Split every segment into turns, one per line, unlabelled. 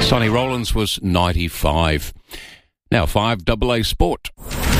Sonny Rollins was 95. Now 5AA Sport.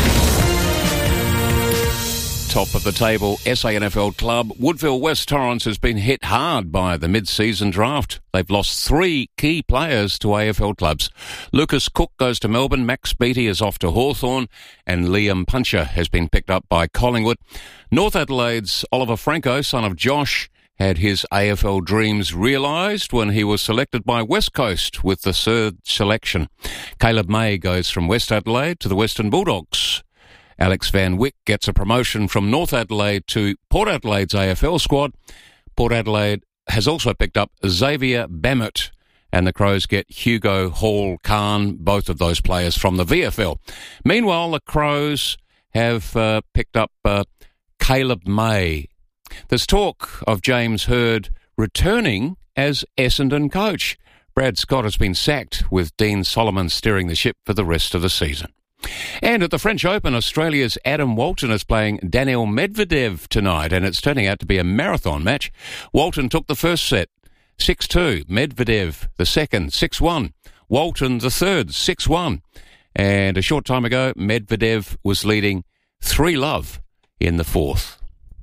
Top of the table, SANFL club Woodville West Torrens has been hit hard by the mid-season draft. They've lost 3 key players to AFL clubs. Lucas Cook goes to Melbourne, Max Beattie is off to Hawthorn, and Liam Puncher has been picked up by Collingwood. North Adelaide's Oliver Franco, son of Josh, had his AFL dreams realised when he was selected by West Coast with the 3rd selection. Caleb May goes from West Adelaide to the Western Bulldogs. Alex Van Wyck gets a promotion from North Adelaide to Port Adelaide's AFL squad. Port Adelaide has also picked up Xavier Bammett, and the Crows get Hugo Hall-Khan, both of those players from the VFL. Meanwhile, the Crows have picked up Caleb May. There's talk of James Hird returning as Essendon coach. Brad Scott has been sacked, with Dean Solomon steering the ship for the rest of the season. And at the French Open, Australia's Adam Walton is playing Daniil Medvedev tonight, and it's turning out to be a marathon match. Walton took the first set, 6-2. Medvedev the second, 6-1. Walton the third, 6-1. And a short time ago, Medvedev was leading 3-love in the fourth.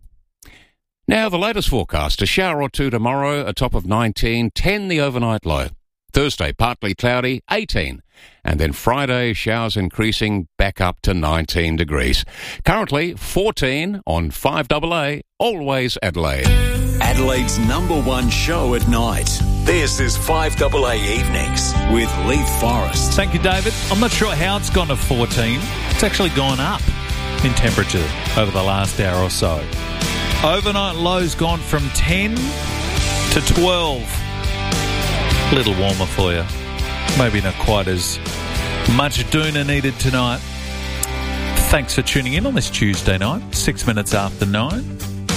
Now, the latest forecast. A shower or two tomorrow, a top of 19, 10 the overnight low. Thursday, partly cloudy, 18. And then Friday, showers increasing back up to 19 degrees. Currently, 14 on 5AA, Always Adelaide.
Adelaide's #1 show at night. This is 5AA Evenings with Leith Forrest.
Thank you, David. I'm not sure how it's gone to 14. It's actually gone up in temperature over the last hour or so. Overnight low's gone from 10 to 12. A little warmer for you. Maybe not quite as much doona needed tonight. Thanks for tuning in on this Tuesday night, 6 minutes after 9.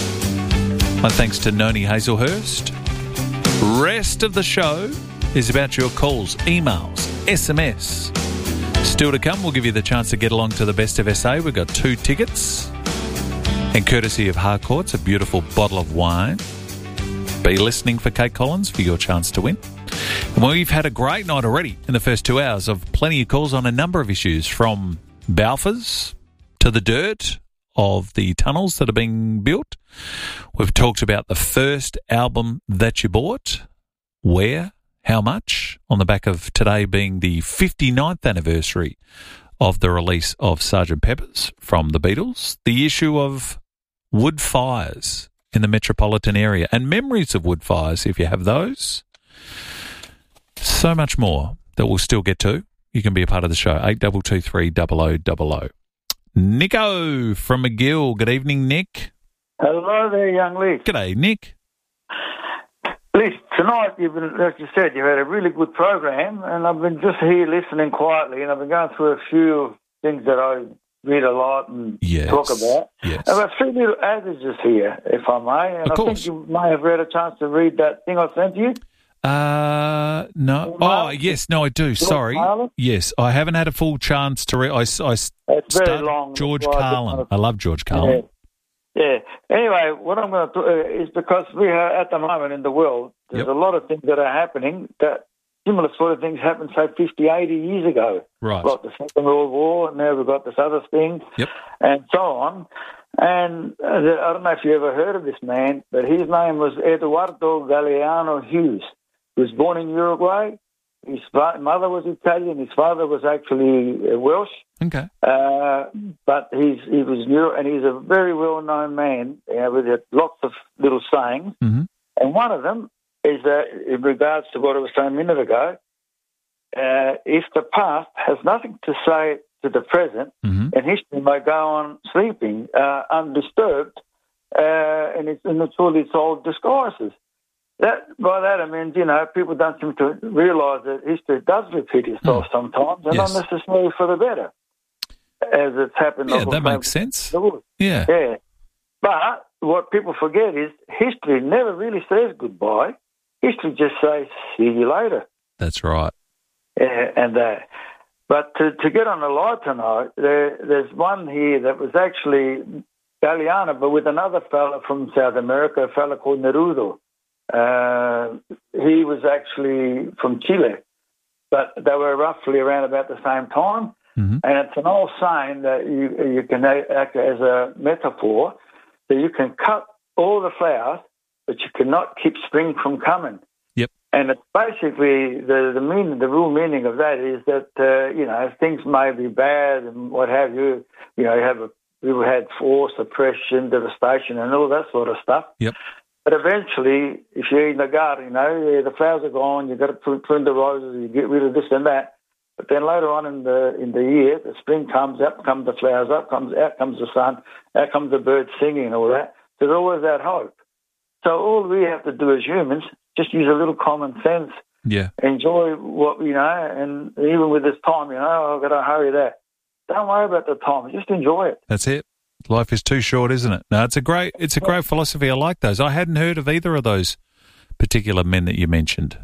My thanks to Noni Hazelhurst. Rest of the show is about your calls, emails, SMS. Still to come, we'll give you the chance to get along to the Best of SA. We've got 2 tickets. And courtesy of Harcourt's, a beautiful bottle of wine. Be listening for Kate Collins for your chance to win. And we've had a great night already in the first 2 hours of plenty of calls on a number of issues, from Balfours to the dirt of the tunnels that are being built. We've talked about the first album that you bought, where, how much, on the back of today being the 59th anniversary of the release of Sgt. Pepper's from the Beatles, the issue of wood fires in the metropolitan area and memories of wood fires, if you have those. So much more that we'll still get to. You can be a part of the show, 8223 0000. Nico from McGill. Good evening, Nick.
Hello there, young Lee.
G'day, Nick.
Lee, tonight, like you said, you've had a really good program, and I've been just here listening quietly, and I've been going through a few things that I read a lot and talk about.
Yes.
I've got 3 little adages here, if I may, and I think you may have had a chance to read that thing I sent you.
No. Oh, yes. No, I do. Sorry.
Carlin?
Yes, I haven't had a full chance to read.
It's very long.
George Carlin. I love George Carlin.
Yeah. Anyway, what I'm going to do is because we are at the moment in the world, there's a lot of things that are happening that similar sort of things happened, say, 50, 80 years ago.
Right.
Like the Second World War, and now we've got this other thing, and so on. And I don't know if you ever heard of this man, but his name was Eduardo Galeano Hughes. He was born in Uruguay. His mother was Italian. His father was actually Welsh.
Okay.
But he was and he's a very well-known man with lots of little sayings.
Mm-hmm.
And one of them is that, in regards to what I was saying a minute ago, if the past has nothing to say to the present, and history may go on sleeping undisturbed, and it's in all its old disguises. By that I mean, people don't seem to realise that history does repeat itself sometimes, and not necessarily for the better, as it's happened.
Yeah, that makes sense.
Yeah. But what people forget is history never really says goodbye. History just says, see you later.
That's right.
But to get on the lighter note, there's one here that was actually Galeano, but with another fella from South America, a fella called Nerudo. He was actually from Chile. but they were roughly around about the same time.
Mm-hmm.
And it's an old saying that you can act as a metaphor, that you can cut all the flowers, but you cannot keep spring from coming.
Yep.
And it's basically the meaning, the real meaning of that is that, things may be bad and what have you. We've had war, suppression, devastation, and all that sort of stuff.
Yep.
But eventually, if you're in the garden, the flowers are gone, you've got to prune the roses, you get rid of this and that. But then later on in the year, the spring comes, out come the flowers, out comes the sun, out comes the birds singing and all that. There's always that hope. So all we have to do as humans, just use a little common sense.
Yeah.
Enjoy what we know, and even with this time, I've got to hurry that. Don't worry about the time, just enjoy it.
That's it. Life is too short, isn't it? No, it's a great philosophy. I like those. I hadn't heard of either of those particular men that you mentioned.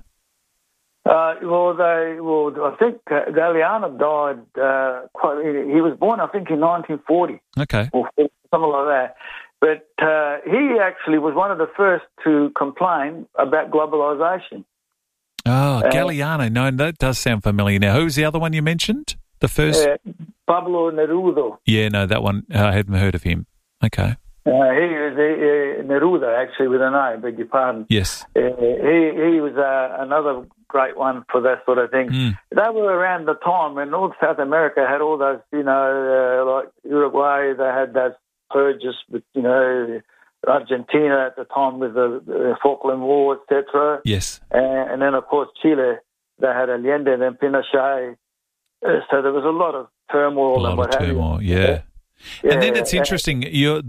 I think Galeano died he was born, I think, in 1940.
Okay.
Or something like that. But he actually was one of the first to complain about globalisation.
Oh, Galeano. No, that does sound familiar now. Who was the other one you mentioned? The first?
Pablo Neruda.
Yeah, no, that one, I hadn't heard of him. Okay.
He was Neruda, actually, with an I, beg your pardon.
Yes.
He was another great one for that sort of thing.
Mm.
They were around the time when North South America had all those, like Uruguay, they had those purges with, Argentina at the time with the Falkland War, etc.
Yes.
And then, of course, Chile, they had Allende and then Pinochet. So there was a lot of turmoil and what have you.
Yeah. And then it's interesting.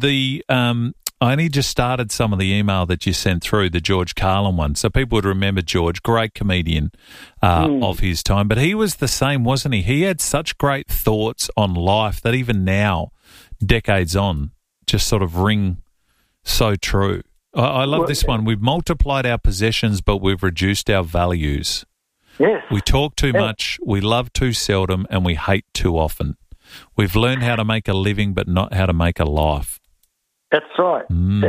I only just started some of the email that you sent through, the George Carlin one. So people would remember George, great comedian of his time. But he was the same, wasn't he? He had such great thoughts on life that even now, decades on, just sort of ring so true. I love this one. We've multiplied our possessions, but we've reduced our values.
Yes.
We talk too much, we love too seldom, and we hate too often. We've learned how to make a living, but not how to make a life.
That's right.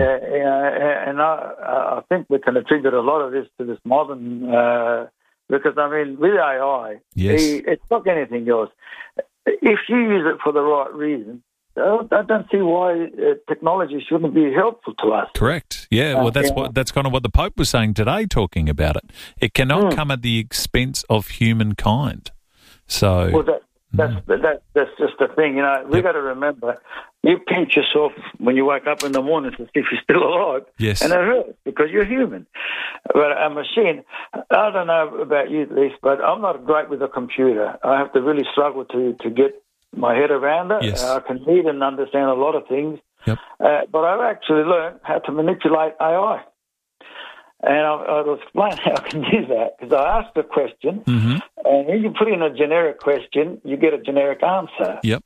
And I think we can attribute a lot of this to this modern, because, with AI,
yes.
It's like anything else. If you use it for the right reason, I don't see why technology shouldn't be helpful to us.
Correct. Yeah. Well, that's kind of what the Pope was saying today, talking about it. It cannot come at the expense of humankind. So
that's just the thing. We've got to remember. You pinch yourself when you wake up in the morning to see if you're still alive.
Yes.
And it hurts because you're human. But a machine, I don't know about you, Lise, but I'm not great with a computer. I have to really struggle to get my head around it.
Yes.
I can read and understand a lot of things.
Yep.
But I've actually learned how to manipulate AI. And I'll explain how I can do that, because I asked a question, and when you put in a generic question, you get a generic answer.
Yep.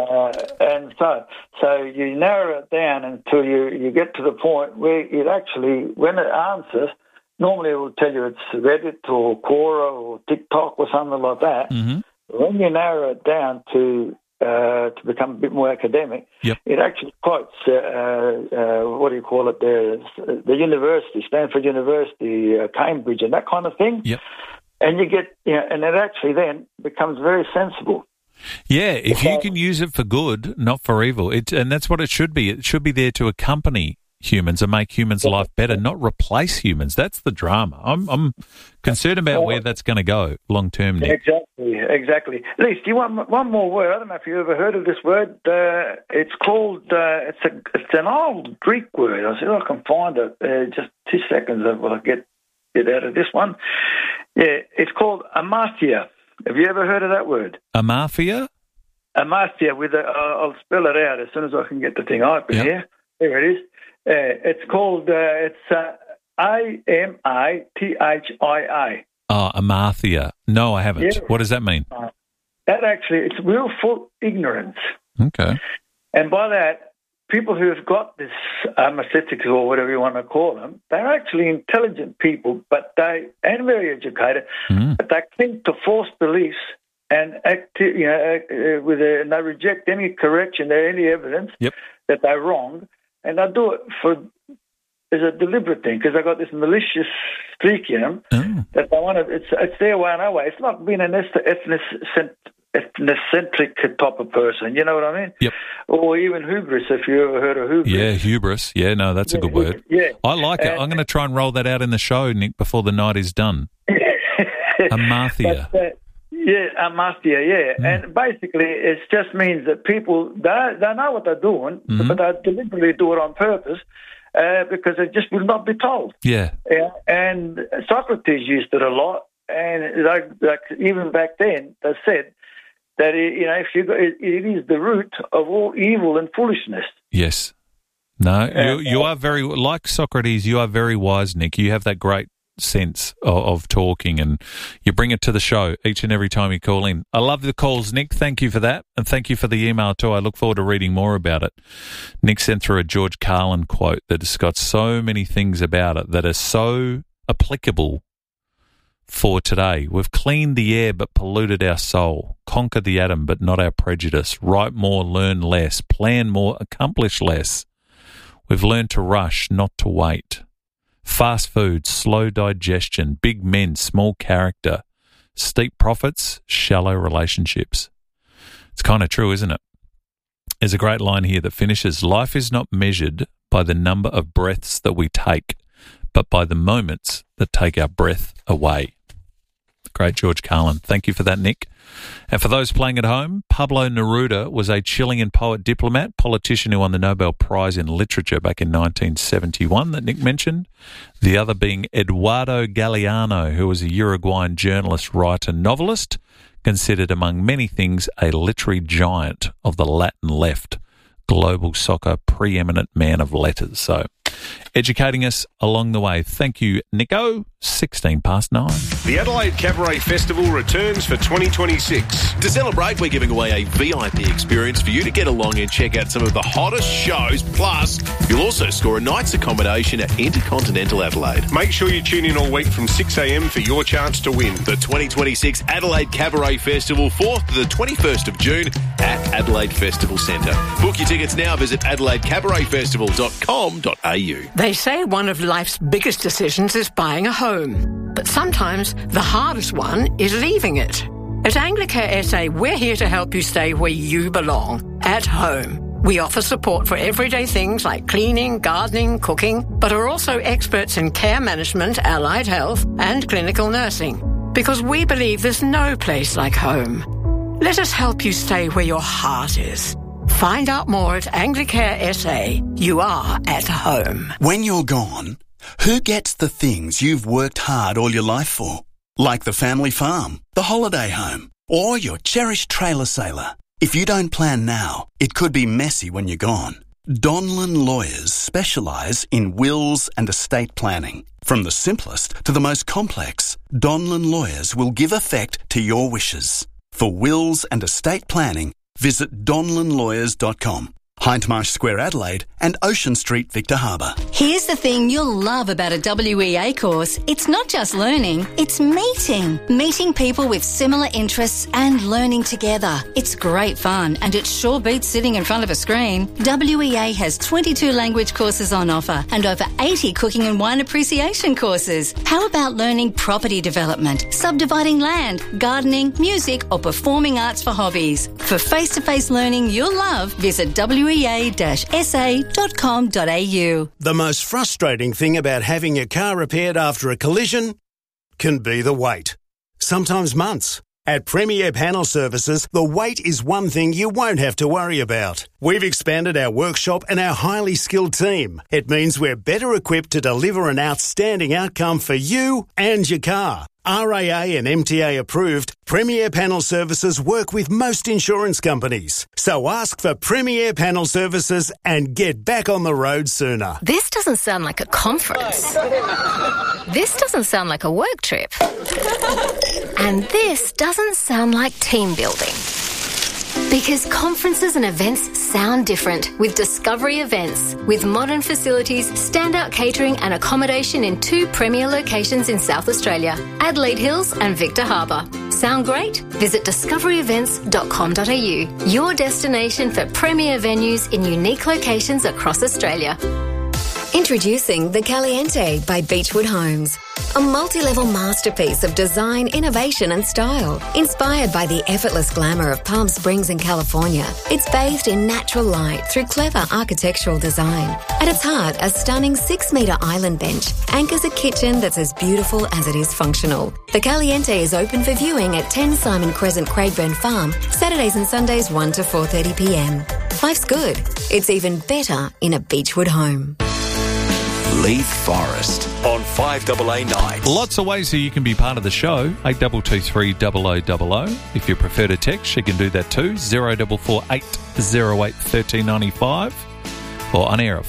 And so you narrow it down until you get to the point where it actually, when it answers, normally it will tell you it's Reddit or Quora or TikTok or something like that. Mm-hmm. When you narrow it down to become a bit more academic,
yep.
It actually quotes, what do you call it there, the university, Stanford University, Cambridge, and that kind of thing.
Yep.
And you get, and it actually then becomes very sensible.
Yeah, if you can use it for good, not for evil, and that's what it should be. It should be there to accompany humans and make humans' life better, not replace humans. That's the drama. I'm concerned about where that's going to go long term, Nick.
Exactly. Lise, do you want one more word? I don't know if you ever heard of this word. It's called, it's an old Greek word. I'll see if I can find it. Just 2 seconds while I get out of this one. Yeah, it's called amartia. Have you ever heard of that word?
Amartia?
Amartia, I'll spell it out as soon as I can get the thing open here. There it is. It's called, Amartia.
Oh, amartia. No, I haven't. Yeah. What does that mean?
That actually, it's willful ignorance.
Okay.
And by that, people who have got this aesthetics or whatever you want to call them, they're actually intelligent people, and very educated, but they cling to false beliefs and and they reject any correction or any evidence that they're wrong, and they do it for is a deliberate thing because they got this malicious streak in them that they want to. It's their way and our way. It's not being an ethnocentric type of person. You know what I mean?
Yep.
Or even hubris, if you ever heard of hubris.
Yeah, hubris. Yeah, no, that's a good word.
Yeah,
I like it. I'm going to try and roll that out in the show, Nick, before the night is done. Amathia.
Amathia, yeah. And basically it just means that people, they know what they're doing, but they deliberately do it on purpose because they just will not be told.
Yeah.
And Socrates used it a lot, and like even back then they said that, it is the root of all evil and foolishness. Yes.
No, you are very, like Socrates, you are very wise, Nick. You have that great sense of talking, and you bring it to the show each and every time you call in. I love the calls, Nick. Thank you for that, and thank you for the email too. I look forward to reading more about it. Nick sent through a George Carlin quote that has got so many things about it that are so applicable for today. We've cleaned the air but polluted our soul, conquered the atom but not our prejudice, write more, learn less, plan more, accomplish less. We've learned to rush, not to wait. Fast food, slow digestion, big men, small character, steep profits, shallow relationships. It's kind of true, isn't it? There's a great line here that finishes, life is not measured by the number of breaths that we take, but by the moments that take our breath away. Great George Carlin. Thank you for that, Nick. And for those playing at home, Pablo Neruda was a Chilean poet, diplomat, politician who won the Nobel Prize in Literature back in 1971 that Nick mentioned. The other being Eduardo Galeano, who was a Uruguayan journalist, writer, novelist, considered among many things a literary giant of the Latin left, global soccer preeminent man of letters. So, educating us along the way. Thank you, Nico. 9:16.
The Adelaide Cabaret Festival returns for 2026.
To celebrate, we're giving away a VIP experience for you to get along and check out some of the hottest shows. Plus, you'll also score a night's accommodation at Intercontinental Adelaide.
Make sure you tune in all week from 6 a.m. for your chance to win.
The 2026 Adelaide Cabaret Festival, 4th to the 21st of June at Adelaide Festival Centre. Book your tickets now. Visit adelaidecabaretfestival.com.au.
They say one of life's biggest decisions is buying a home. But sometimes the hardest one is leaving it. At Anglicare SA, we're here to help you stay where you belong, at home. We offer support for everyday things like cleaning, gardening, cooking, but are also experts in care management, allied health, and clinical nursing. Because we believe there's no place like home. Let us help you stay where your heart is. Find out more at Anglicare SA. You are at home.
When you're gone, who gets the things you've worked hard all your life for? Like the family farm, the holiday home, or your cherished trailer sailor. If you don't plan now, it could be messy when you're gone. Donlan Lawyers specialise in wills and estate planning. From the simplest to the most complex, Donlan Lawyers will give effect to your wishes. For wills and estate planning, visit donlanlawyers.com. Hindmarsh Square, Adelaide, and Ocean Street, Victor Harbour.
Here's the thing you'll love about a WEA course. It's not just learning, it's meeting. Meeting people with similar interests and learning together. It's great fun, and it sure beats sitting in front of a screen. WEA has 22 language courses on offer and over 80 cooking and wine appreciation courses. How about learning property development, subdividing land, gardening, music, or performing arts for hobbies? For face-to-face learning you'll love, visit wea-sa.com.au.
The most frustrating thing about having your car repaired after a collision can be the wait. Sometimes months. At Premier Panel Services, the wait is one thing you won't have to worry about. We've expanded our workshop and our highly skilled team. It means we're better equipped to deliver an outstanding outcome for you and your car. RAA and MTA approved, Premier Panel Services work with most insurance companies. So ask for Premier Panel Services and get back on the road sooner.
This doesn't sound like a conference. This doesn't sound like a work trip. And this doesn't sound like team building. Because conferences and events sound different with Discovery Events. With modern facilities, standout catering and accommodation in 2 premier locations in South Australia, Adelaide Hills and Victor Harbour. Sound great? Visit discoveryevents.com.au, your destination for premier venues in unique locations across Australia.
Introducing The Caliente by Beechwood Homes. A multi-level masterpiece of design, innovation and style. Inspired by the effortless glamour of Palm Springs in California, it's bathed in natural light through clever architectural design. At its heart, a stunning 6-metre island bench anchors a kitchen that's as beautiful as it is functional. The Caliente is open for viewing at 10 Simon Crescent, Craigburn Farm, Saturdays and Sundays 1 to 4:30pm. Life's good. It's even better in a Beechwood home.
Leith Forest on 5AA Nights.
Lots of ways that you can be part of the show. 8223 0000. If you prefer to text, you can do that too. 0448 08 1395 or on air at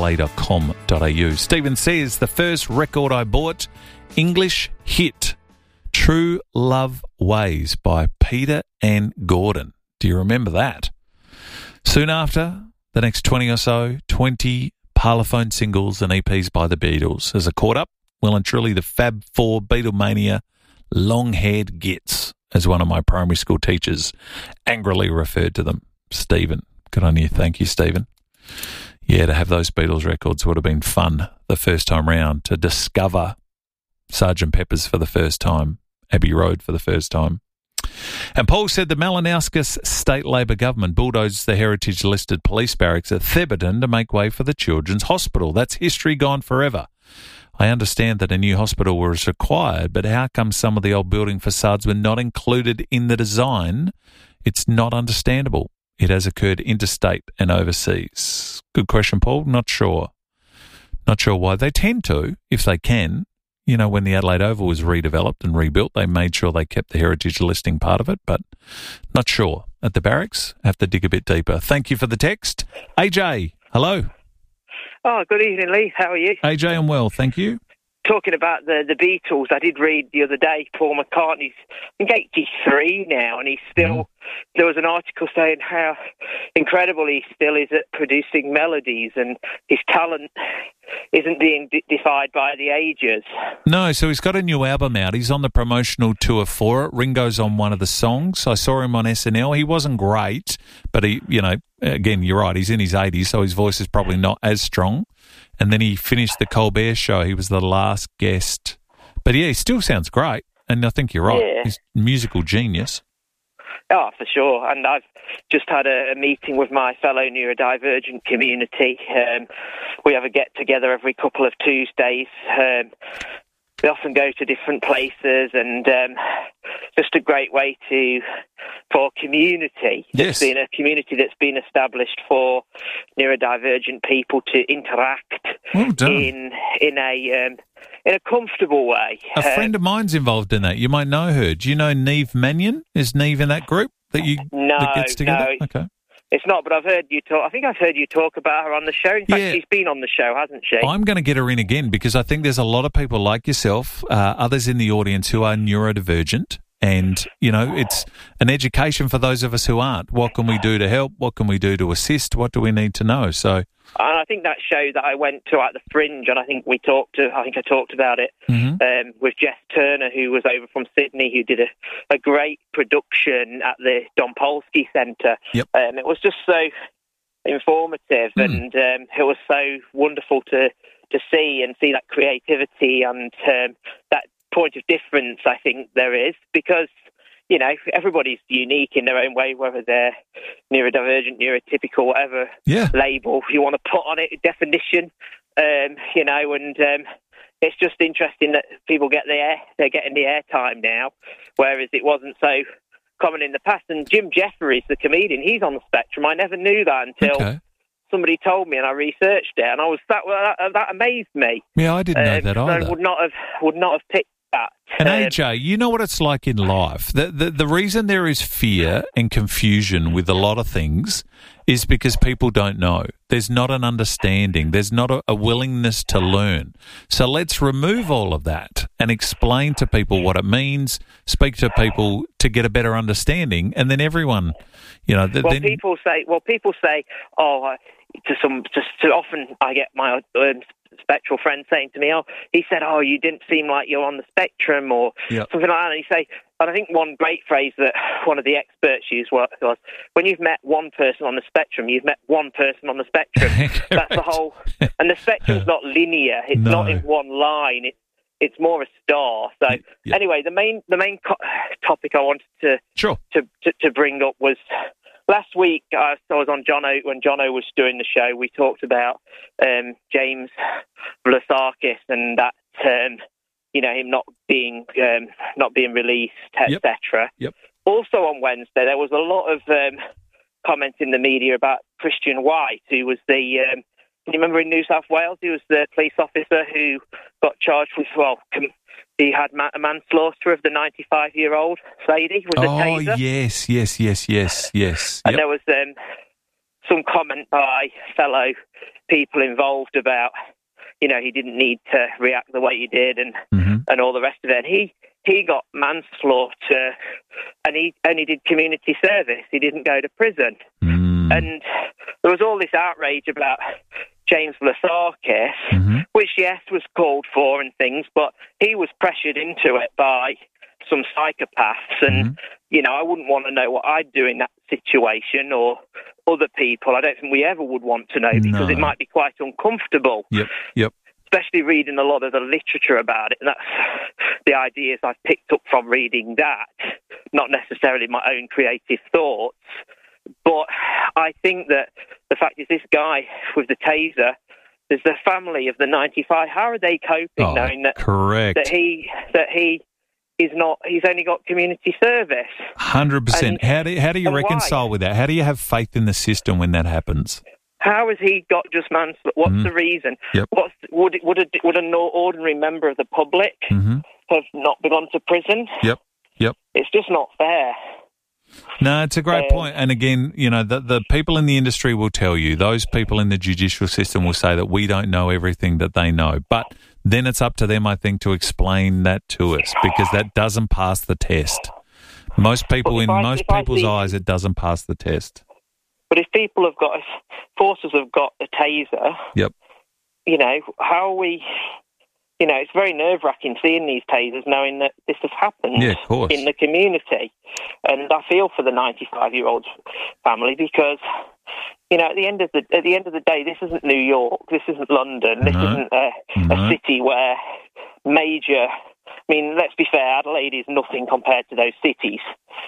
5AA.com.au. Stephen says, the first record I bought, English hit, True Love Ways by Peter and Gordon. Do you remember that? Soon after, the next 20 or so, 20 Parlophone singles and EPs by the Beatles. As a caught up, well and truly the Fab Four Beatlemania long-haired gits, as one of my primary school teachers angrily referred to them. Stephen. Good on you. Thank you, Stephen. Yeah, to have those Beatles records would have been fun the first time round, to discover Sgt. Pepper's for the first time, Abbey Road for the first time. And Paul said the Malinauskas State Labor government bulldozed the heritage-listed police barracks at Theberton to make way for the Children's Hospital. That's history gone forever. I understand that a new hospital was required, but how come some of the old building facades were not included in the design? It's not understandable. It has occurred interstate and overseas. Good question, Paul. Not sure. Not sure why. They tend to, if they can. You know, when the Adelaide Oval was redeveloped and rebuilt, they made sure they kept the heritage listing part of it, but not sure. At the barracks, have to dig a bit deeper. Thank you for the text. AJ, hello.
Oh, good evening, Lee. How are you?
AJ, I'm well, thank you.
Talking about the Beatles, I did read the other day Paul McCartney's, I think, 83 now, and he's still, there was an article saying how incredible he still is at producing melodies, and his talent isn't being defied by the ages.
No, so he's got a new album out. He's on the promotional tour for it. Ringo's on one of the songs. I saw him on SNL. He wasn't great, but he, you know, again, you're right, he's in his 80s, so his voice is probably not as strong. And then he finished the Colbert Show. He was the last guest. But yeah, he still sounds great. And I think you're right.
Yeah.
He's a musical genius.
Oh, for sure. And I've just had a meeting with my fellow neurodivergent community. We have a get-together every couple of Tuesdays. We often go to different places, and just a great way for community.
Yes.
It's been a community that's been established for neurodivergent people to interact in a comfortable way.
A friend of mine's involved in that. You might know her. Do you know Neve Mannion? Is Neve in that group that gets together?
No.
Okay.
It's not, but I've heard you talk. I think I've heard you talk about her on the show. In fact, she's been on the show, hasn't she?
I'm going to get her in again because I think there's a lot of people like yourself, others in the audience who are neurodivergent. And, you know, it's an education for those of us who aren't. What can we do to help? What can we do to assist? What do we need to know? So,
and I think that show that I went to at the Fringe, and I think I talked about it with Jess Turner, who was over from Sydney, who did a great production at the Dompolsky Centre.
Yep.
It was just so informative, and it was so wonderful to see that creativity and that point of difference. I think there is, because you know, everybody's unique in their own way, whether they're neurodivergent, neurotypical, whatever label you want to put on it, definition, you know, and it's just interesting that people they're getting the airtime now, whereas it wasn't so common in the past. And Jim Jefferies, the comedian, he's on the spectrum. I never knew that until somebody told me, and I researched it, and I was that amazed me.
Yeah, I didn't know that either.
I would not have picked that.
And AJ, you know what it's like in life. The reason there is fear and confusion with a lot of things is because people don't know. There's not an understanding. There's not a willingness to learn. So let's remove all of that and explain to people what it means, speak to people to get a better understanding, and then everyone, you know... People say, oh... often I get my
spectral friend saying to me, he said, you didn't seem like you're on the spectrum or something like that. And he say, and I think one great phrase that one of the experts used was, when you've met one person on the spectrum, you've met one person on the spectrum. That's the whole, and the spectrum's not linear. It's not in one line. It's more a star. So anyway, the main topic I wanted to bring up was last week. I was on Jono when Jono was doing the show. We talked about James Vlasakis and that him not being released, etc.
Yep.
Also on Wednesday, there was a lot of comments in the media about Christian White, who was the. Can you remember in New South Wales? He was the police officer who got charged with, he had manslaughter of the 95-year-old lady with a taser.
Yes.
And there was some comment by fellow people involved about, he didn't need to react the way he did and all the rest of it. And he got manslaughter and he only did community service. He didn't go to prison. And there was all this outrage about James Vlasakis, which, yes, was called for and things, but he was pressured into it by some psychopaths. And, I wouldn't want to know what I'd do in that situation or other people. I don't think we ever would want to know because it might be quite uncomfortable.
Yep.
Especially reading a lot of the literature about it. And that's the ideas I've picked up from reading that, not necessarily my own creative thoughts. But I think that the fact is this guy with the taser, there's the family of the 95. How are they coping knowing that that he is not? He's only got community service.
100%. How do you reconcile with that? How do you have faith in the system when that happens?
How has he got just manslaughter? What's the reason?
Yep.
Would an ordinary member of the public have not gone to prison?
Yep.
It's just not fair.
No, it's a great point. And again, the people in the industry will tell you, those people in the judicial system will say that we don't know everything that they know. But then it's up to them, I think, to explain that to us because that doesn't pass the test. Most people, people's eyes, it doesn't pass the test.
But if forces have got a taser, how are we... it's very nerve-wracking seeing these tasers, knowing that this has happened in the community. And I feel for the 95-year-old family because, at the end of the day, this isn't New York, this isn't London, this isn't a city where major. I mean, let's be fair, Adelaide is nothing compared to those cities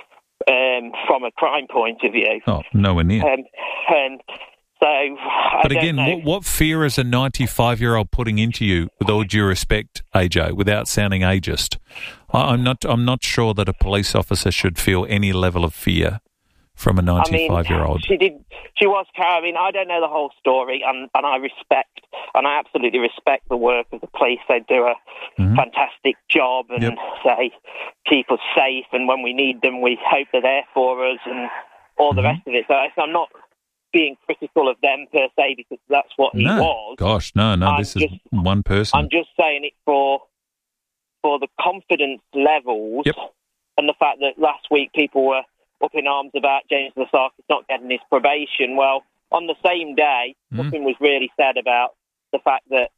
from a crime point of view.
Oh, nowhere near.
So,
but again, what fear is a 95-year-old putting into you, with all due respect, AJ, without sounding ageist? I'm not sure that a police officer should feel any level of fear from a 95-year-old.
She was. I mean, I don't know the whole story, and I absolutely respect the work of the police. They do a fantastic job and say keep us safe, and when we need them, we hope they're there for us, and all the rest of it. So I'm not being critical of them per se because that's what he was.
Gosh, no, this is one person.
I'm just saying it for the confidence levels and the fact that last week people were up in arms about James Vlasakis not getting his probation. Well, on the same day, nothing was really said about the fact that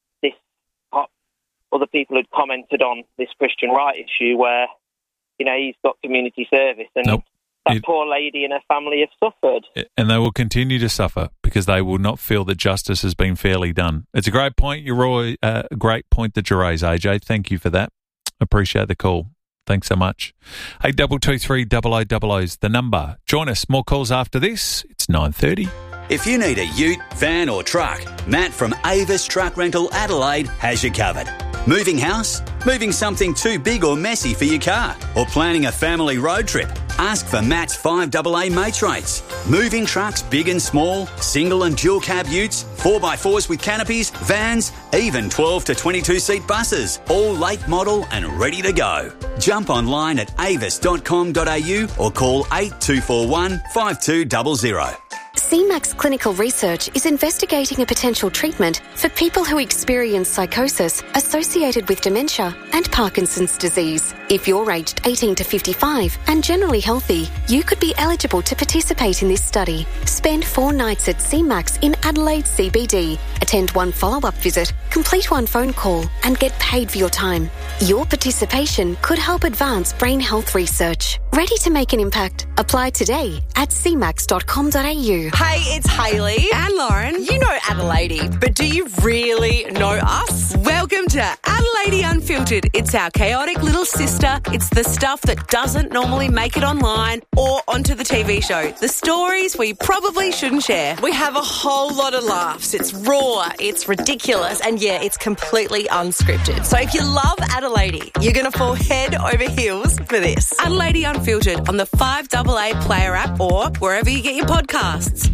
other people had commented on this Christian Wright issue where, he's got community service and that poor lady and her family have suffered.
And they will continue to suffer because they will not feel that justice has been fairly done. It's a great point. You're a great point that you raise, AJ. Thank you for that. Appreciate the call. Thanks so much. 8223 0000 is the number. Join us. More calls after this. It's 9:30.
If you need a ute, van or truck, Matt from Avis Truck Rental Adelaide has you covered. Moving house? Moving something too big or messy for your car? Or planning a family road trip? Ask for Matt's 5AA mates rates. Moving trucks big and small, single and dual cab utes, 4x4s with canopies, vans, even 12 to 22 seat buses, all late model and ready to go. Jump online at avis.com.au or call 8241 5200.
CMAX Clinical Research is investigating a potential treatment for people who experience psychosis associated with dementia and Parkinson's disease. If you're aged 18 to 55 and generally healthy, you could be eligible to participate in this study. Spend 4 nights at CMAX in Adelaide CBD. Attend 1 follow-up visit, complete 1 phone call, and get paid for your time. Your participation could help advance brain health research. Ready to make an impact? Apply today at cmax.com.au.
Hey, it's Hayley and Lauren. You know Adelaide, but do you really know us? Welcome to Adelaide Unfiltered. It's our chaotic little sister. It's the stuff that doesn't normally make it online or onto the TV show. The stories we probably shouldn't share. We have a whole lot of laughs. It's raw, it's ridiculous, and yeah, it's completely unscripted. So if you love Adelaide, you're going to fall head over heels for this. Adelaide Unfiltered on the 5AA Player app or wherever you get your podcasts.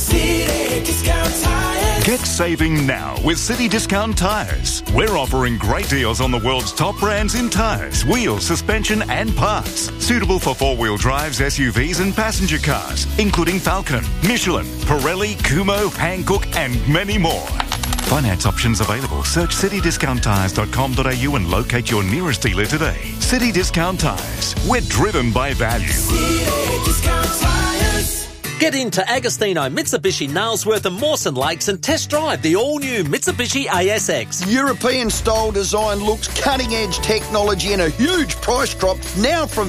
City Discount Tires. Get saving now with City Discount Tires. We're offering great deals on the world's top brands in tyres, wheels, suspension and parts. Suitable for 4-wheel drives, SUVs and passenger cars, including Falcon, Michelin, Pirelli, Kumho, Hankook and many more. Finance options available. Search citydiscounttires.com.au and locate your nearest dealer today. City Discount Tires. We're driven by value.
City Discount Tires. Get into Agostino, Mitsubishi, Nailsworth and Mawson Lakes and test drive the all-new Mitsubishi ASX.
European-style design looks, cutting-edge technology and a huge price drop now from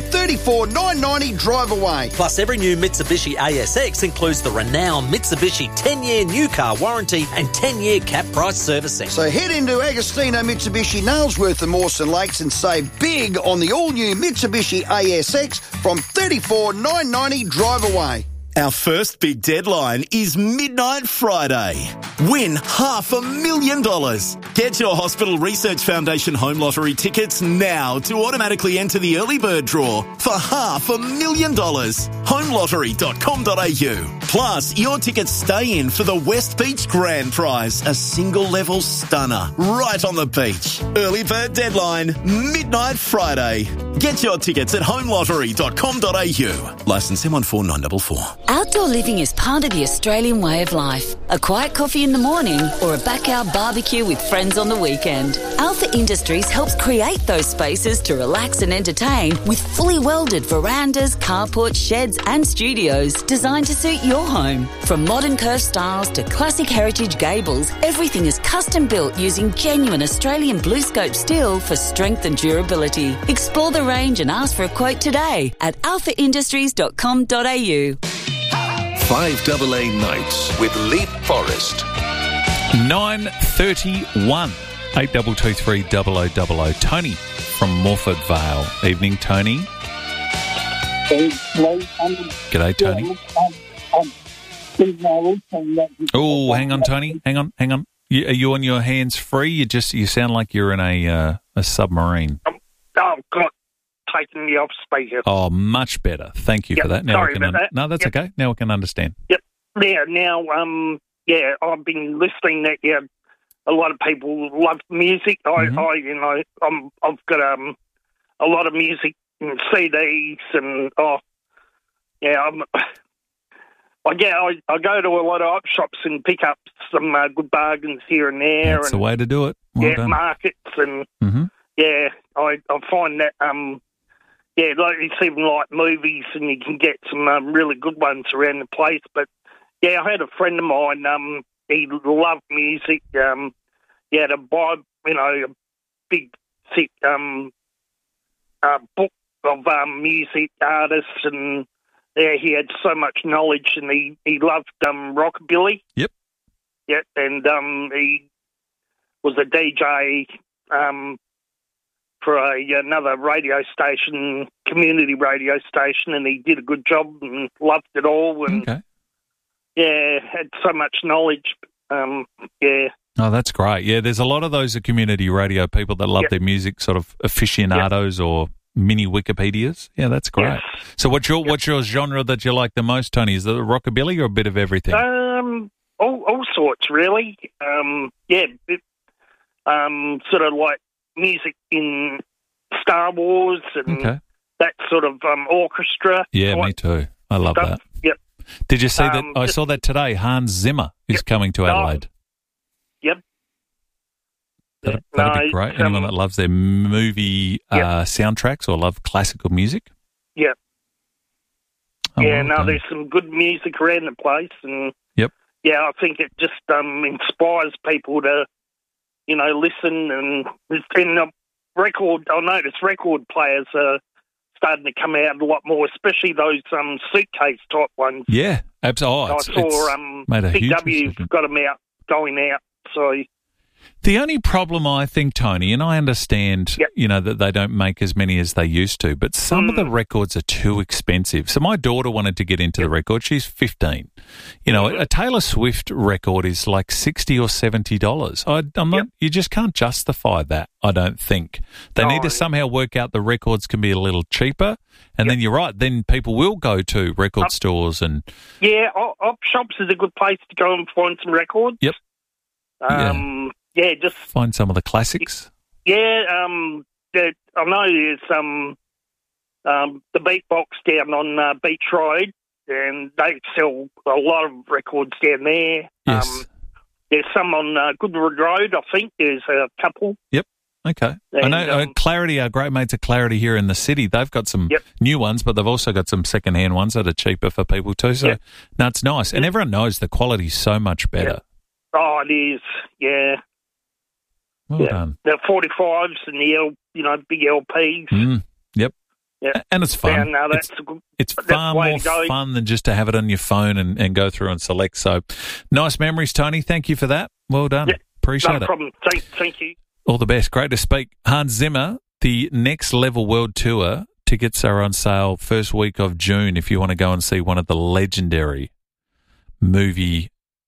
$34,990 drive away.
Plus, every new Mitsubishi ASX includes the renowned Mitsubishi 10-year new car warranty and 10-year cap price servicing.
So head into Agostino, Mitsubishi, Nailsworth and Mawson Lakes and save big on the all-new Mitsubishi ASX from $34,990 drive away.
Our first big deadline is Midnight Friday. Win $500,000. Get your Hospital Research Foundation Home Lottery tickets now to automatically enter the early bird draw for $500,000. Homelottery.com.au. Plus, your tickets stay in for the West Beach Grand Prize, a single-level stunner right on the beach. Early bird deadline, Midnight Friday. Get your tickets at homelottery.com.au. Licence M14944.
Outdoor living is part of the Australian way of life. A quiet coffee in the morning or a backyard barbecue with friends on the weekend. Alpha Industries helps create those spaces to relax and entertain with fully welded verandas, carports, sheds and studios designed to suit your home. From modern curved styles to classic heritage gables, everything is custom built using genuine Australian BlueScope steel for strength and durability. Explore the range and ask for a quote today at alphaindustries.com.au.
5AA Nights with Leap Forest.
9:31. 8223 0000. Tony from Morford Vale. Evening, Tony. G'day, Tony. Oh, hang on, Tony. Hang on. Are you on your hands free? You sound like you're in a submarine.
Oh, God. Taking me off speaker.
Oh, much better. Thank you for that. Now
sorry about that.
No, that's okay. Now we can understand.
Yep. Yeah. Now, I've been listening that a lot of people love music. I've got a lot of music and CDs and I go to a lot of op shops and pick up some good bargains here and there.
That's the way to do it. Well done.
Markets and I find that like it's even like movies and you can get some really good ones around the place. But I had a friend of mine. He loved music. He had a a big thick book of music artists and. Yeah, he had so much knowledge, and he loved rockabilly.
Yep.
Yep, and he was a DJ for another radio station, community radio station, and he did a good job and loved it all. And had so much knowledge.
Oh, that's great. Yeah, there's a lot of those community radio people that love their music, sort of aficionados or mini Wikipedias. Yeah, that's great. Yes. So what's your genre that you like the most, Tony? Is it rockabilly or a bit of everything?
All sorts, really. Sort of like music in Star Wars and that sort of orchestra.
Yeah, me too. I love that.
Yep.
Did you see that? I saw that today. Hans Zimmer is coming to Adelaide.
Yep.
That'd be great. Anyone that loves their movie soundtracks or love classical music?
Yep.
Oh, well done.
There's some good music around the place, and
yep.
Yeah, I think it just inspires people to, listen and I notice record players are starting to come out a lot more, especially those suitcase type ones.
Yeah, absolutely.
I saw Big W got them going out. So
the only problem I think, Tony, and I understand, that they don't make as many as they used to, but some of the records are too expensive. So my daughter wanted to get into the record. She's 15. A Taylor Swift record is like $60 or $70. I'm not. You just can't justify that, I don't think. They need to somehow work out the records can be a little cheaper, and then you're right, then people will go to record stores and...
Yeah, Op Shops is a good place to go and find some records.
Yep.
Yeah, just
find some of the classics.
Yeah, I know there's the Beatbox down on Beach Road, and they sell a lot of records down there.
Yes.
There's some on Goodwood Road, I think. There's a couple.
Yep. Okay.
And,
I know Clarity, our great mates at Clarity here in the city, they've got some new ones, but they've also got some second-hand ones that are cheaper for people too. So, no, it's nice. And everyone knows the quality's so much better.
Oh, it is, yeah.
Well done.
The 45s and the big LPs.
Yep.
Yeah.
And it's fun.
Yeah, no,
it's far more fun than just to have it on your phone and go through and select. So, nice memories, Tony. Thank you for that. Well done.
Yeah,
appreciate it.
No problem. Thank you.
All the best. Great to speak. Hans Zimmer, the Next Level World Tour. Tickets are on sale first week of June if you want to go and see one of the legendary movie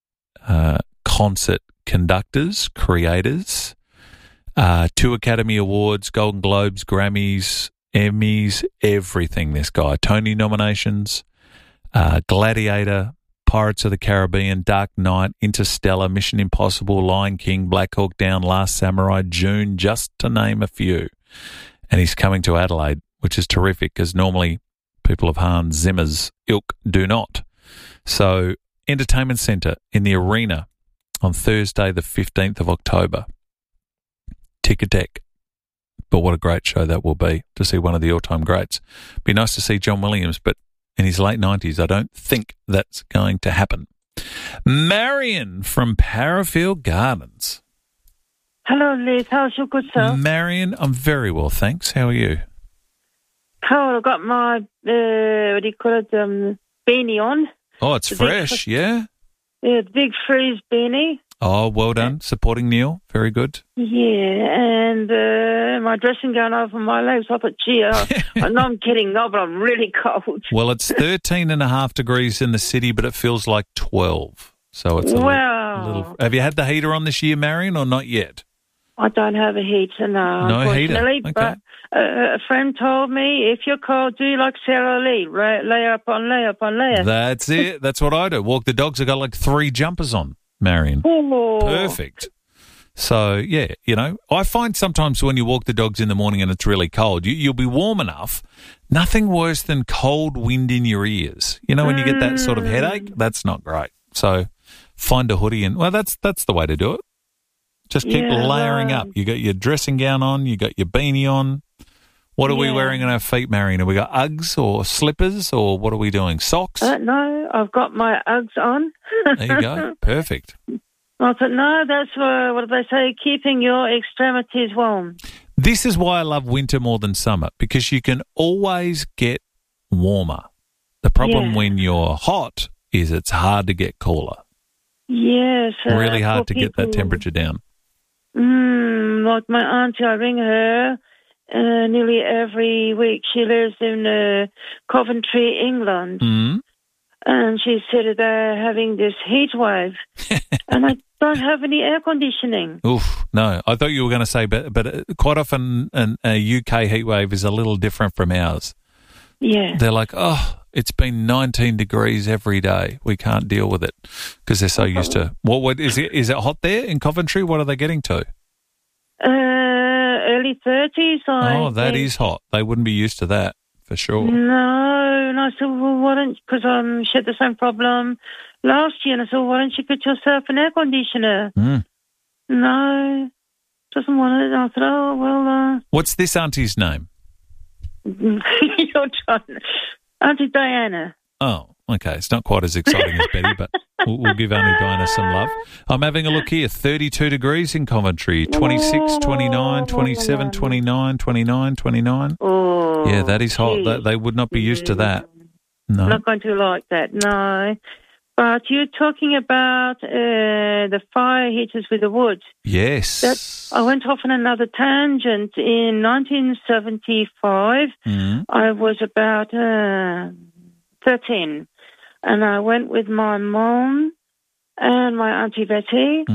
concert conductors, creators. 2 Academy Awards, Golden Globes, Grammys, Emmys, everything, this guy. Tony nominations, Gladiator, Pirates of the Caribbean, Dark Knight, Interstellar, Mission Impossible, Lion King, Black Hawk Down, Last Samurai, June, just to name a few. And he's coming to Adelaide, which is terrific because normally people of Hans Zimmer's ilk do not. So, Entertainment Centre in the Arena on Thursday, the 15th of October. Ticketek. But what a great show that will be to see one of the all-time greats. Be nice to see John Williams, but in his late 90s, I don't think that's going to happen. Marion from Parafield Gardens.
Hello, Liz. How's your good self?
Marion, I'm very well, thanks. How are you?
Cool. I've got my, beanie on.
Oh, it's fresh, yeah?
Yeah, the big freeze beanie.
Oh, well done. Supporting Neil. Very good.
Yeah, and my dressing gown over my legs. I thought, gee, I know I'm kidding, no, but I'm really cold.
Well, it's 13.5 degrees in the city, but it feels like 12. So it's a little... Have you had the heater on this year, Marion, or not yet?
I don't have a heater, no.
No heater? Okay.
But a friend told me, if you're cold, do like Sarah Lee, layer upon layer upon layer.
That's it. That's what I do. Walk the dogs. I've got like 3 jumpers on, Marion.
Oh.
Perfect. So, yeah, I find sometimes when you walk the dogs in the morning and it's really cold, you'll be warm enough. Nothing worse than cold wind in your ears. When you get that sort of headache, that's not great. So find a hoodie and, well, that's the way to do it. Just keep layering up. You got your dressing gown on, you got your beanie on. What are we wearing on our feet, Marion? Have we got Uggs or slippers or what are we doing? Socks?
No, I've got my Uggs on.
There you go. Perfect.
I thought, no, that's what do they say? Keeping your extremities warm.
This is why I love winter more than summer, because you can always get warmer. The problem when you're hot is it's hard to get cooler.
Yes.
Really hard to get that temperature down.
Like my auntie, I ring her nearly every week. She lives in Coventry, England. And she said they're having this heat wave. And I don't have any air conditioning.
Oof, no. I thought you were going to say, but quite often a UK heat wave is a little different from ours.
Yeah.
They're like, oh, it's been 19 degrees every day. We can't deal with it because they're so used to. What is it? Is it hot there in Coventry? What are they getting to?
Early 30s.
Oh, that is hot. They wouldn't be used to that. for sure.
No, and I said, well, why don't, because she had the same problem last year, and I said, well, why don't you get yourself an air conditioner? No, doesn't want it. And I said, oh, well...
What's this auntie's name?
You're trying... Auntie Diana.
Oh, okay. It's not quite as exciting as Betty, but we'll give Auntie Diana some love. I'm having a look here. 32 degrees in Coventry. 26, 29, 27, 29, 29, 29.
Oh,
yeah, that is hot. They would not be used to that. No.
Not going to like that, no. But you're talking about the fire heaters with the wood.
Yes.
I went off on another tangent. In 1975, I was about 13, and I went with my mom and my Auntie Betty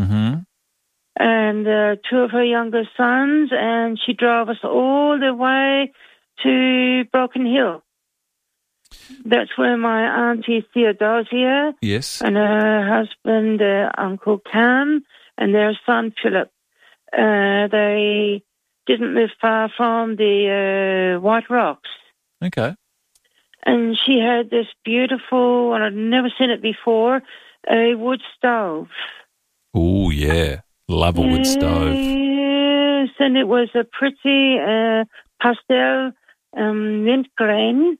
and two of her younger sons, and she drove us all the way to Broken Hill. That's where my Auntie Theodosia and her husband, Uncle Cam, and their son Philip. They didn't live far from the White Rocks.
Okay.
And she had this beautiful, and I'd never seen it before, a wood stove.
Oh, yeah. Love a wood stove.
Yes, and it was a pretty pastel mint green.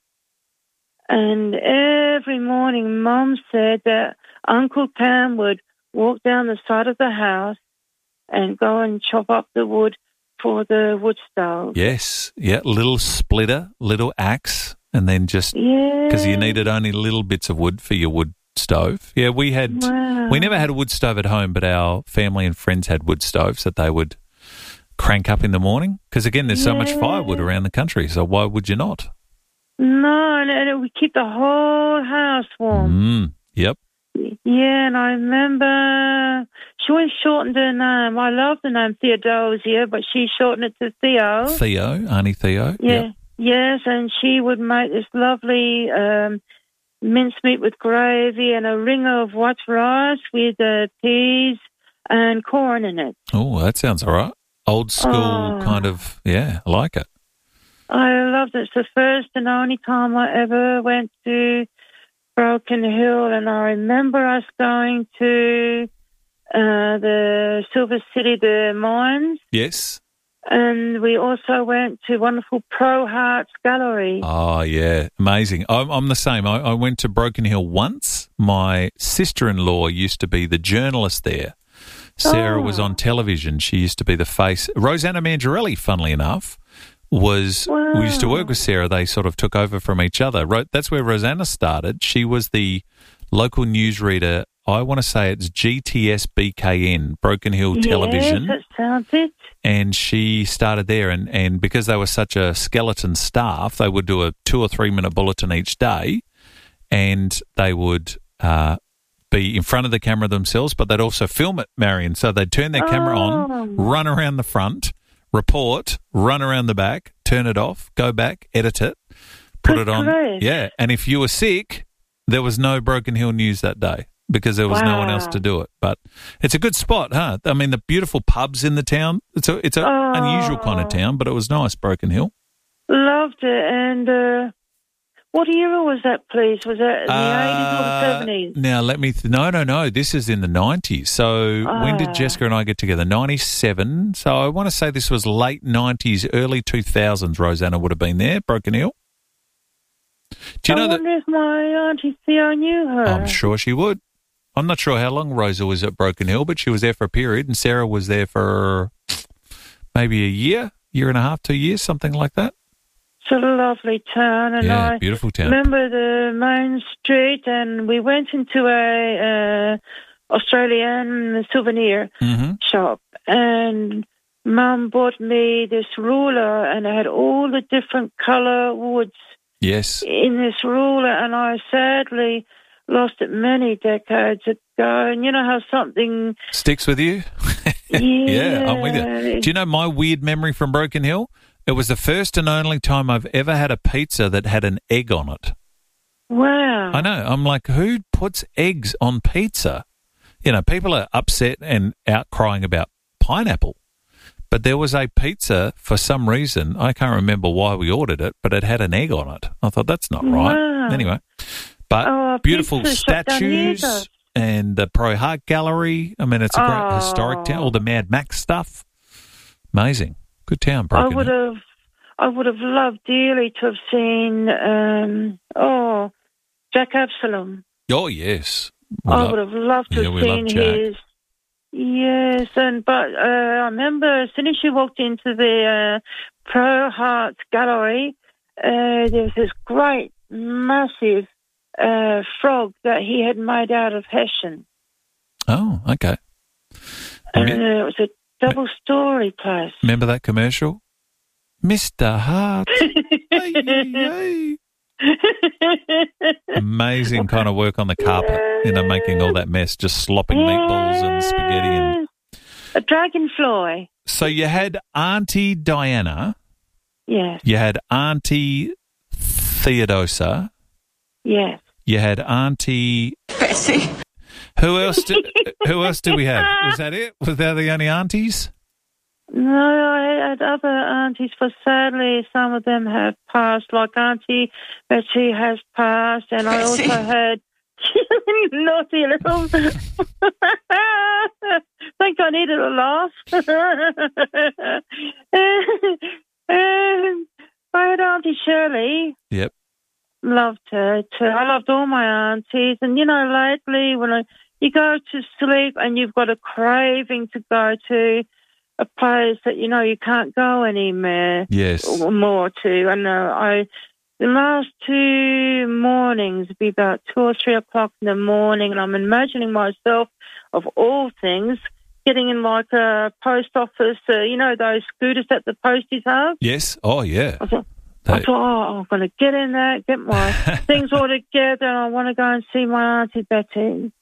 And every morning, Mum said that Uncle Cam would walk down the side of the house and go and chop up the wood for the wood stove.
Yes. Yeah, little splitter, little axe, and then just... Because you needed only little bits of wood for your wood stove. Yeah, we never had a wood stove at home, but our family and friends had wood stoves that they would crank up in the morning. Because, again, there's so much firewood around the country, so why would you not?
No, and it would keep the whole house warm.
Yep.
Yeah, and I remember she always shortened her name. I love the name Theodosia, but she shortened it to Theo.
Theo, Auntie Theo.
Yeah.
Yep.
Yes, and she would make this lovely mincemeat with gravy and a ring of white rice with peas and corn in it.
Oh, that sounds all right. Old school kind of, I like it.
I loved it. It's the first and only time I ever went to Broken Hill, and I remember us going to the Silver City, the mines.
Yes.
And we also went to wonderful Pro Hearts Gallery.
Oh, yeah. Amazing. I'm the same. I went to Broken Hill once. My sister-in-law used to be the journalist there. Sarah was on television. She used to be the face. Rosanna Mangiarelli, funnily enough, we used to work with Sarah. They sort of took over from each other. That's where Rosanna started. She was the local newsreader. I want to say it's GTS BKN, Broken Hill Television.
Yes, that sounds it.
And she started there, and because they were such a skeleton staff, they would do a 2 or 3 minute bulletin each day, and they would be in front of the camera themselves, but they'd also film it, Marion. So they'd turn their camera on, run around the front, report, run around the back, turn it off, go back, edit it, put it on.
Great.
Yeah, and if you were sick, there was no Broken Hill News that day because there was no one else to do it. But it's a good spot, huh? I mean, the beautiful pubs in the town. It's an unusual kind of town, but it was nice, Broken Hill.
Loved it. And what era was that, please? Was that in the 80s or the 70s?
Now, let me... No. This is in the 90s. So when did Jessica and I get together? 97. So I want to say this was late 90s, early 2000s. Rosanna would have been there, Broken Hill. Do you know
wonder if my Auntie Theo knew her.
I'm sure she would. I'm not sure how long Rosa was at Broken Hill, but she was there for a period, and Sarah was there for maybe a year and a half, 2 years, something like that.
It's a lovely town, and I
beautiful town.
remember the main street, and we went into a Australian souvenir shop, and Mum bought me this ruler, and it had all the different colour woods in this ruler, and I sadly lost it many decades ago. And you know how something
sticks with you? Yeah, I'm with you. Do you know my weird memory from Broken Hill? It was the first and only time I've ever had a pizza that had an egg on it.
Wow.
I know. I'm like, who puts eggs on pizza? You know, people are upset and out crying about pineapple. But there was a pizza, for some reason, I can't remember why we ordered it, but it had an egg on it. I thought, that's not right.
Wow.
Anyway, but beautiful statues and the Pro Art Gallery. I mean, it's a great historic town, all the Mad Max stuff. Amazing. Good town, Broken Hill.
I would have loved dearly to have seen, Jack Absalom.
Oh, yes.
I would have loved to have seen his... Yes, but I remember as soon as you walked into the Pro Art Gallery, there was this great, massive frog that he had made out of hessian.
Oh, okay.
It was a double-story place.
Remember that commercial? Mr. Hart. Hey. Amazing kind of work on the carpet, making all that mess, just slopping meatballs and spaghetti. And...
a dragonfly.
So you had Auntie Diana.
Yes.
You had Auntie Theodosa.
Yes.
You had Auntie...
Bessie.
Who else did we have? Was that it? Was that the only aunties?
No, I had other aunties, but sadly some of them have passed, like Auntie Betsy has passed, and I also had naughty little... I think I needed a laugh. I had Auntie Shirley.
Yep.
Loved her too. I loved all my aunties, and lately when you go to sleep and you've got a craving to go to a place that you can't go anymore.
Yes.
Or more to. And the last 2 mornings would be about 2 or 3 o'clock in the morning, and I'm imagining myself, of all things, getting in like a post office. Those scooters that the posties have.
Yes. Oh yeah.
I thought, I'm going to get in there, get my things all together, and I want to go and see my Auntie Betty.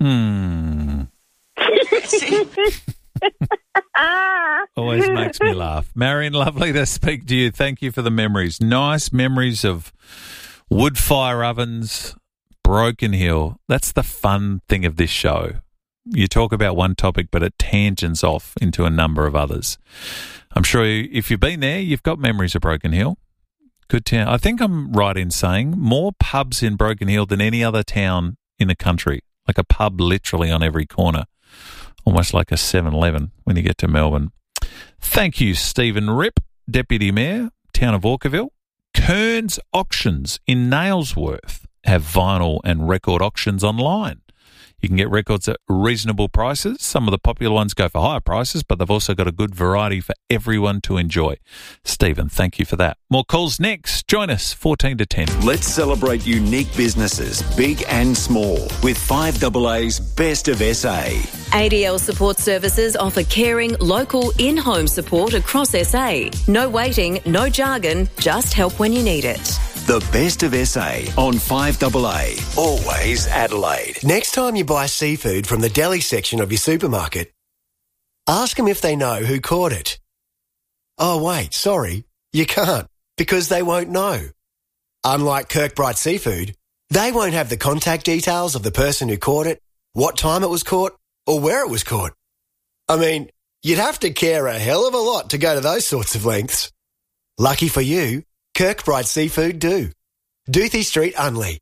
Always makes me laugh. Marion, lovely to speak to you. Thank you for the memories. Nice memories of wood fire ovens, Broken Hill. That's the fun thing of this show. You talk about one topic, but it tangents off into a number of others. I'm sure if you've been there, you've got memories of Broken Hill. Good town. I think I'm right in saying more pubs in Broken Hill than any other town in the country, like a pub literally on every corner. Almost like a 7-Eleven when you get to Melbourne. Thank you, Stephen Ripp, Deputy Mayor, Town of Orcaville. Kearns Auctions in Nailsworth have vinyl and record auctions online. You can get records at reasonable prices. Some of the popular ones go for higher prices, but they've also got a good variety for everyone to enjoy. Stephen, thank you for that. More calls next. Join us, 14 to 10.
Let's celebrate unique businesses, big and small, with 5AA's Best of SA.
ADL Support Services offer caring, local, in-home support across SA. No waiting, no jargon, just help when you need it.
The Best of SA on 5AA. Always Adelaide.
Next time you buy seafood from the deli section of your supermarket, ask them if they know who caught it. Oh, wait, sorry, you can't, because they won't know. Unlike Kirkbride Seafood, they won't have the contact details of the person who caught it, what time it was caught, or where it was caught. I mean, you'd have to care a hell of a lot to go to those sorts of lengths. Lucky for you, Kirkbride Seafood do. Doothie Street, Unley.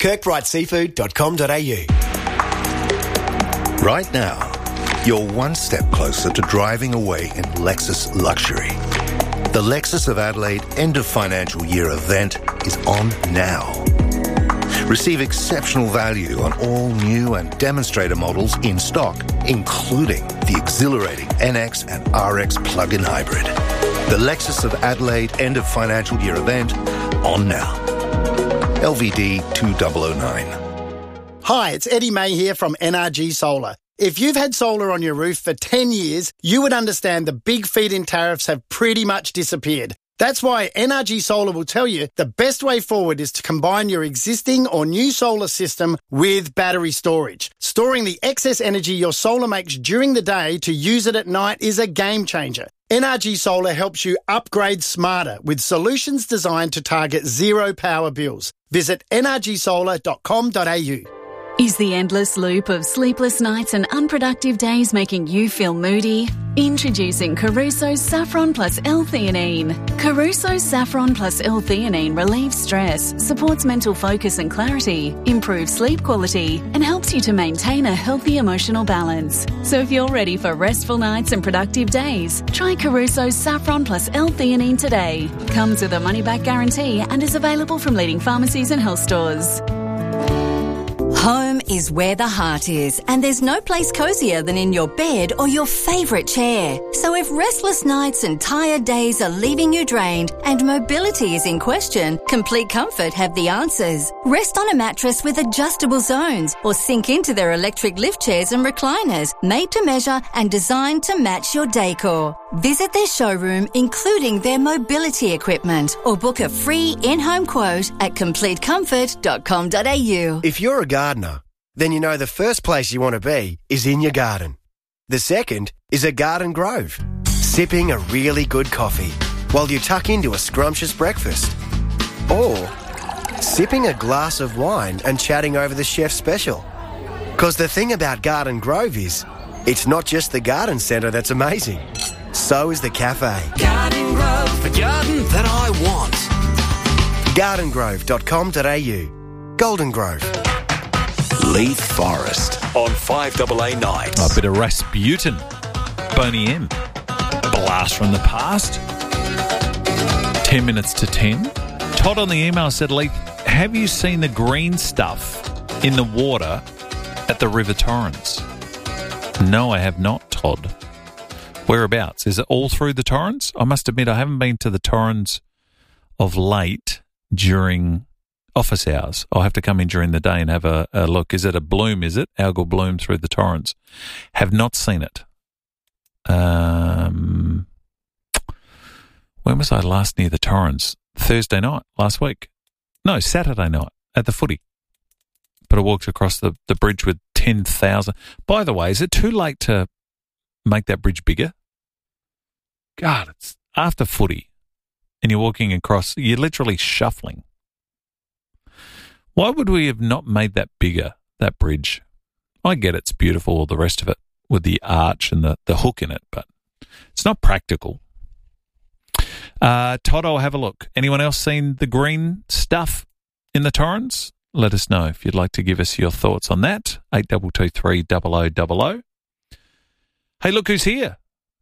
kirkbrideseafood.com.au.
Right now, you're one step closer to driving away in Lexus luxury. The Lexus of Adelaide end of financial year event is on now. Receive exceptional value on all new and demonstrator models in stock, including the exhilarating NX and RX plug-in hybrid. The Lexus of Adelaide end of financial year event on now. LVD 2009.
Hi, it's Eddie May here from NRG Solar. If you've had solar on your roof for 10 years, you would understand the big feed-in tariffs have pretty much disappeared. That's why NRG Solar will tell you the best way forward is to combine your existing or new solar system with battery storage. Storing the excess energy your solar makes during the day to use it at night is a game changer. NRG Solar helps you upgrade smarter with solutions designed to target zero power bills. Visit nrgsolar.com.au.
Is the endless loop of sleepless nights and unproductive days making you feel moody? Introducing Caruso's Saffron Plus L-Theanine. Caruso's Saffron Plus L-Theanine relieves stress, supports mental focus and clarity, improves sleep quality, and helps you to maintain a healthy emotional balance. So if you're ready for restful nights and productive days, try Caruso's Saffron Plus L-Theanine today. Comes with a money-back guarantee and is available from leading pharmacies and health stores.
Home is where the heart is, and there's no place cosier than in your bed or your favourite chair. So if restless nights and tired days are leaving you drained and mobility is in question, Complete Comfort have the answers. Rest on a mattress with adjustable zones or sink into their electric lift chairs and recliners, made to measure and designed to match your decor. Visit their showroom, including their mobility equipment, or book a free in-home quote at completecomfort.com.au.
If you're a gardener, then you know the first place you want to be is in your garden. The second is a garden grove, sipping a really good coffee while you tuck into a scrumptious breakfast. Or sipping a glass of wine and chatting over the chef's special. Because the thing about Garden Grove is, it's not just the garden centre that's amazing. So is the cafe.
Garden Grove, the garden that I want.
gardengrove.com.au. Golden Grove.
Leith Forest on 5AA Nights.
A bit of Rasputin. Boney M. Blast from the past. 10 minutes to 10. Todd on the email said, Leith, have you seen the green stuff in the water at the River Torrens? No, I have not, Todd. Whereabouts? Is it all through the Torrens? I must admit, I haven't been to the Torrens of late during office hours. I'll have to come in during the day and have a look. Is it a bloom, is it? Algal bloom through the Torrens. Have not seen it. When was I last near the Torrens? Thursday night, last week. No, Saturday night at the footy. But I walked across the bridge with 10,000. By the way, is it too late to make that bridge bigger? God, it's after footy and you're walking across, you're literally shuffling. Why would we have not made that bigger, that bridge? I get it's beautiful, all the rest of it, with the arch and the hook in it, but it's not practical. Todd, I'll have a look. Anyone else seen the green stuff in the Torrens? Let us know if you'd like to give us your thoughts on that. 8223 0000. Hey, look who's here.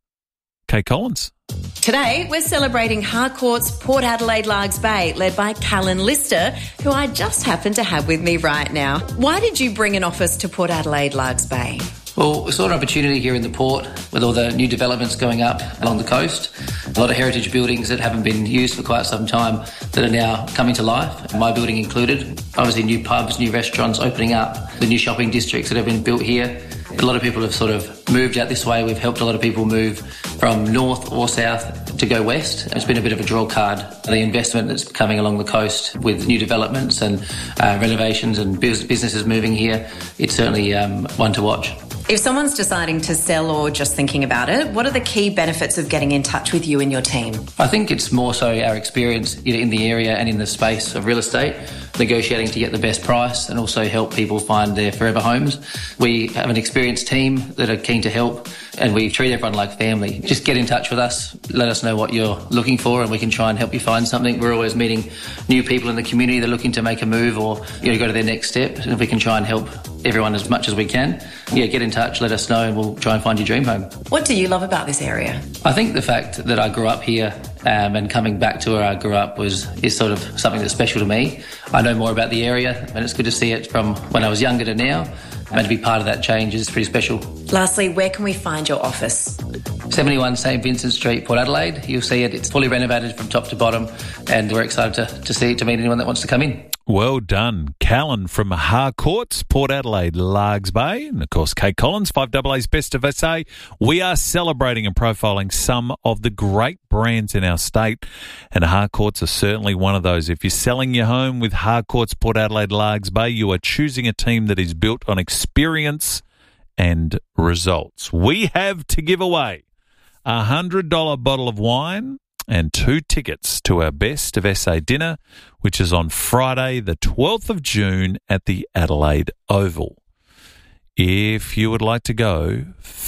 Kate Collins.
Today, we're celebrating Harcourt's Port Adelaide Largs Bay, led by Callan Lister, who I just happen to have with me right now. Why did you bring an office to Port Adelaide Largs Bay?
Well, we saw an opportunity here in the port with all the new developments going up along the coast. A lot of heritage buildings that haven't been used for quite some time that are now coming to life, my building included. Obviously new pubs, new restaurants opening up, the new shopping districts that have been built here. A lot of people have sort of moved out this way. We've helped a lot of people move from north or south to go west. It's been a bit of a draw card. The investment that's coming along the coast with new developments and renovations and businesses moving here, it's certainly one to watch.
If someone's deciding to sell or just thinking about it, what are the key benefits of getting in touch with you and your team?
I think it's more so our experience in the area and in the space of real estate, negotiating to get the best price and also help people find their forever homes. We have an experienced team that are keen to help and we treat everyone like family. Just get in touch with us, let us know what you're looking for and we can try and help you find something. We're always meeting new people in the community that are looking to make a move or go to their next step, and if we can try and help everyone as much as we can, get in touch, let us know and we'll try and find your dream home.
What do you love about this area?
I think the fact that I grew up here and coming back to where I grew up is sort of something that's special to me. I know more about the area and it's good to see it from when I was younger to now, and to be part of that change is pretty special.
Lastly, where can we find your office?
71 St Vincent Street, Port Adelaide. You'll see it. It's fully renovated from top to bottom and we're excited to meet anyone that wants to come in.
Well done. Callan from Harcourts, Port Adelaide, Largs Bay, and of course Kate Collins, 5AA's Best of SA. We are celebrating and profiling some of the great brands in our state, and Harcourts are certainly one of those. If you're selling your home with Harcourts, Port Adelaide, Largs Bay, you are choosing a team that is built on experience and results. We have to give away a $100 bottle of wine and 2 tickets to our Best of SA dinner, which is on Friday, the 12th of June at the Adelaide Oval. If you would like to go,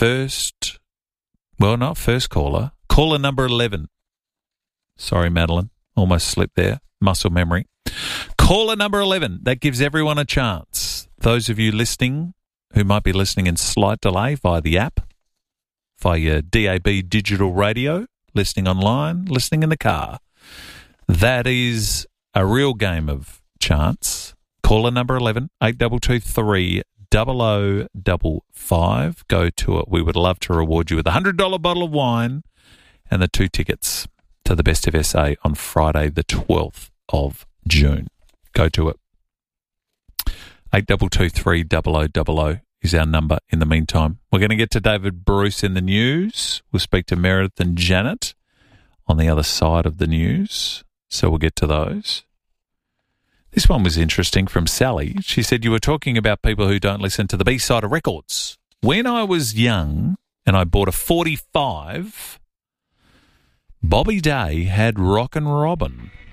not first caller, caller number 11. Sorry, Madeline, almost slipped there. Muscle memory. Caller number 11. That gives everyone a chance. Those of you listening who might be listening in slight delay via the app, via your DAB digital radio, listening online, listening in the car. That is a real game of chance. Caller number 11, 8223 0055. Go to it. We would love to reward you with a $100 bottle of wine and the 2 tickets to the Best of SA on Friday, the 12th of June. Go to it. 8223 0000 is our number in the meantime. We're going to get to David Bruce in the news. We'll speak to Meredith and Janet on the other side of the news. So we'll get to those. This one was interesting from Sally. She said, you were talking about people who don't listen to the B-side of records. When I was young and I bought a 45, Bobby Day had Rockin' Robin.